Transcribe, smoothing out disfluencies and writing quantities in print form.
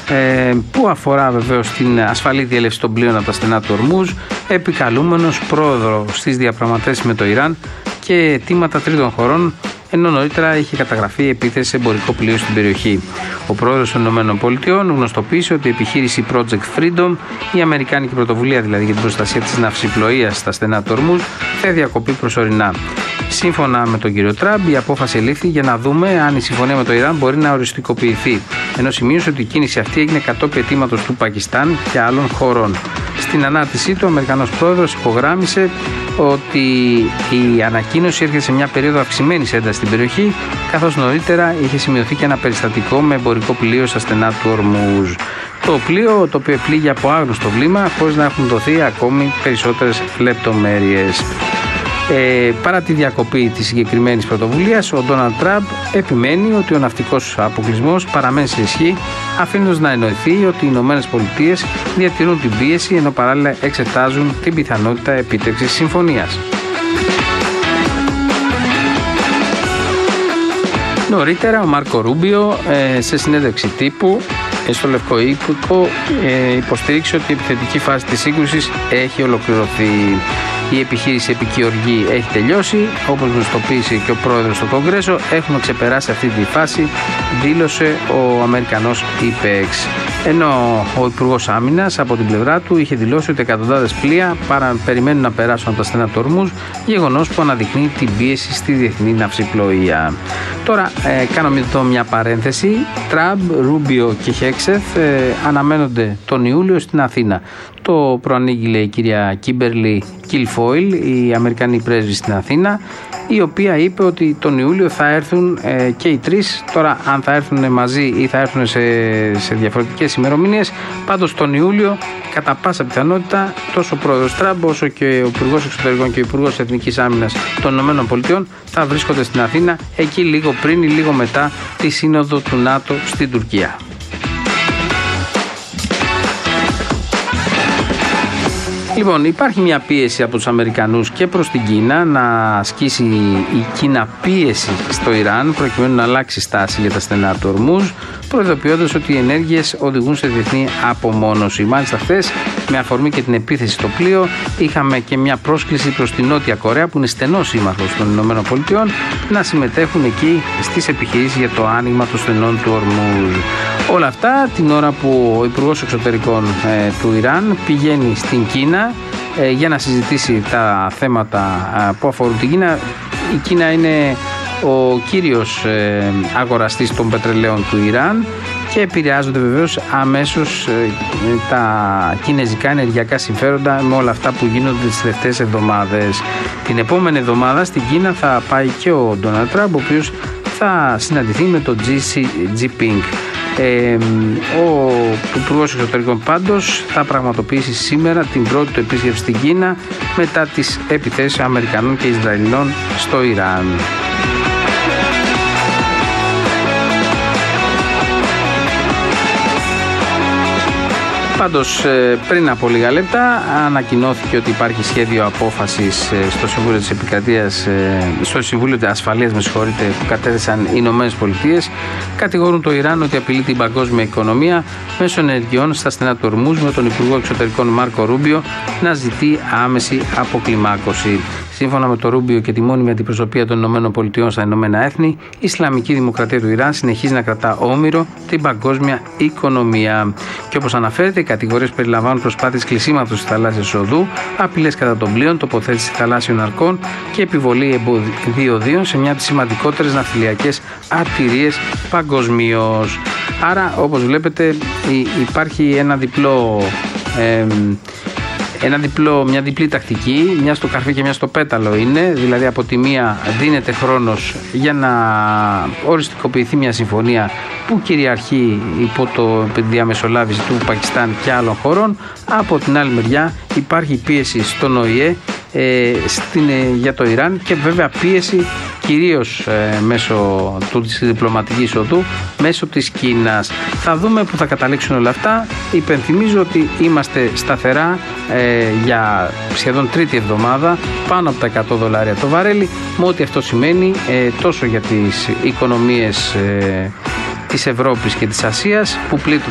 που αφορά βεβαίως την ασφαλή διέλευση των πλοίων από τα στενά του Ορμούζ, επικαλούμενος πρόεδρο στις διαπραγματεύσεις με το Ιράν και αιτήματα τρίτων χωρών, ενώ νωρίτερα είχε καταγραφεί επίθεση σε εμπορικό πλοίο στην περιοχή. Ο πρόεδρος των ΗΠΑ γνωστοποίησε ότι η επιχείρηση Project Freedom, η αμερικάνικη πρωτοβουλία δηλαδή για την προστασία της ναυσιπλοείας στα στενά του Ορμούζ, θα διακοπεί προσωρινά. Σύμφωνα με τον κύριο Τραμπ, η απόφαση ελήφθη για να δούμε αν η συμφωνία με το Ιράν μπορεί να οριστικοποιηθεί. Ενώ σημείωσε ότι η κίνηση αυτή έγινε κατόπιν αιτήματος του Πακιστάν και άλλων χωρών. Στην ανάρτησή του, ο Αμερικανός πρόεδρος υπογράμμισε ότι η ανακοίνωση έρχεται σε μια περίοδο αυξημένης έντασης στην περιοχή, καθώς νωρίτερα είχε σημειωθεί και ένα περιστατικό με εμπορικό πλοίο στα στενά του Ορμούζ. Το πλοίο, το οποίο πλήγει από άγνωστο βλήμα, χωρίς να έχουν δοθεί ακόμη περισσότερες λεπτομέρειες. Παρά τη διακοπή της συγκεκριμένης πρωτοβουλίας, ο Ντόναλντ Τραμπ επιμένει ότι ο ναυτικός αποκλεισμός παραμένει σε ισχύ, αφήνοντας να εννοηθεί ότι οι Ηνωμένες Πολιτείες διατηρούν την πίεση, ενώ παράλληλα εξετάζουν την πιθανότητα επίτευξης συμφωνίας. Νωρίτερα, ο Μάρκο Ρούμπιο σε συνέντευξη τύπου στο Λευκό Οίκο υποστήριξε ότι η επιθετική φάση της σύγκρουσης έχει ολοκληρωθεί. Η επιχείρηση επικυοργή έχει τελειώσει, όπως γνωστοποίησε και ο πρόεδρος στο Κογκρέσο. Έχουμε ξεπεράσει αυτή τη φάση, δήλωσε ο Αμερικανός ΥΠΕΞ. Ενώ ο Υπουργός Άμυνας από την πλευρά του είχε δηλώσει ότι εκατοντάδες πλοία περιμένουν να περάσουν από τα στενά του Ορμούζ, γεγονός που αναδεικνύει την πίεση στη διεθνή ναυσιπλοεία. Τώρα κάνουμε εδώ μια παρένθεση. Τραμπ, Ρούμπιο και Χέξεθ αναμένονται τον Ιούλιο στην Αθήνα. Το προανήγγειλε η κυρία Κίμπερλι Κιλφόιλ, η Αμερικανή πρέσβη στην Αθήνα, η οποία είπε ότι τον Ιούλιο θα έρθουν και οι τρεις. Τώρα αν θα έρθουν μαζί ή θα έρθουν σε διαφορετικές ημερομηνίες, πάντως τον Ιούλιο κατά πάσα πιθανότητα τόσο ο πρόεδρος Τραμπ όσο και ο Υπουργός Εξωτερικών και ο Υπουργός Εθνικής Άμυνας των ΗΠΑ θα βρίσκονται στην Αθήνα, εκεί λίγο πριν ή λίγο μετά τη σύνοδο του ΝΑΤΟ στην Τουρκία. Λοιπόν, υπάρχει μια πίεση από τους Αμερικανούς και προς την Κίνα να ασκήσει η Κίνα πίεση στο Ιράν προκειμένου να αλλάξει στάση για τα στενά του Ορμούζ, προειδοποιώντας ότι οι ενέργειες οδηγούν σε διεθνή απομόνωση. Μάλιστα χθες, με αφορμή και την επίθεση στο πλοίο, είχαμε και μια πρόσκληση προς την Νότια Κορέα, που είναι στενός σύμμαχος των ΗΠΑ, να συμμετέχουν εκεί στις επιχειρήσεις για το άνοιγμα των στενών του Ορμούζ. Όλα αυτά την ώρα που ο Υπουργός Εξωτερικών του Ιράν πηγαίνει στην Κίνα για να συζητήσει τα θέματα που αφορούν την Κίνα. Η Κίνα είναι ο κύριος αγοραστής των πετρελαίων του Ιράν και επηρεάζονται βεβαίως αμέσως τα κινέζικα ενεργειακά συμφέροντα με όλα αυτά που γίνονται τις τελευταίες εβδομάδες. Την επόμενη εβδομάδα στην Κίνα θα πάει και ο Ντόναλντ Τραμπ, ο οποίος θα συναντηθεί με τον Xi Jinping. Ο Υπουργός Εξωτερικών πάντως θα πραγματοποιήσει σήμερα την πρώτη του επίσκεψη στην Κίνα μετά τις επιθέσεις Αμερικανών και Ισραηλινών στο Ιράν. Πάντως πριν από λίγα λεπτά ανακοινώθηκε ότι υπάρχει σχέδιο απόφασης στο Συμβούλιο της Επικρατείας, στο Συμβούλιο της Ασφαλείας που κατέθεσαν οι Ηνωμένες Πολιτείες. Κατηγορούν το Ιράν ότι απειλεί την παγκόσμια οικονομία μέσω ενεργειών στα στενά του Ορμούζ, με τον Υπουργό Εξωτερικών Μάρκο Ρούμπιο να ζητεί άμεση αποκλιμάκωση. Σύμφωνα με το Ρούμπιο και τη μόνιμη αντιπροσωπεία των ΗΠΑ στα Ηνωμένα Έθνη, η Ισλαμική Δημοκρατία του Ιράν συνεχίζει να κρατά όμηρο την παγκόσμια οικονομία. Και όπως αναφέρεται, οι κατηγορίες περιλαμβάνουν προσπάθειες κλεισίματος της θαλάσσιας οδού, απειλές κατά των πλοίων, τοποθέτηση θαλάσσιων αρκών και επιβολή διοδίων σε μια από τις σημαντικότερες ναυτιλιακές αρτηρίες παγκοσμίως. Άρα, όπως βλέπετε, υπάρχει μια διπλή τακτική, μια στο καρφί και μια στο πέταλο είναι, δηλαδή από τη μία δίνεται χρόνος για να οριστικοποιηθεί μια συμφωνία που κυριαρχεί υπό το διαμεσολάβηση του Πακιστάν και άλλων χωρών, από την άλλη μεριά υπάρχει πίεση στον ΟΗΕ για το Ιράν και βέβαια πίεση κυρίως μέσω της διπλωματικής οδού, μέσω της Κίνας. Θα δούμε που θα καταλήξουν όλα αυτά. Υπενθυμίζω ότι είμαστε σταθερά για σχεδόν τρίτη εβδομάδα πάνω από τα $100 το βαρέλι, με ό,τι αυτό σημαίνει τόσο για τις οικονομίες της Ευρώπης και της Ασίας που πλήττουν